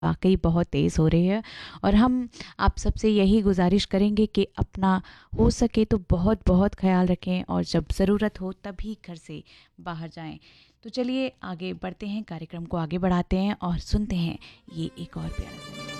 वाकई बहुत तेज़ हो रही है। और हम आप सबसे यही गुजारिश करेंगे कि अपना हो सके तो बहुत बहुत ख्याल रखें और जब ज़रूरत हो तभी घर से बाहर जाएं। तो चलिए आगे बढ़ते हैं, कार्यक्रम को आगे बढ़ाते हैं और सुनते हैं ये एक और प्यारा सा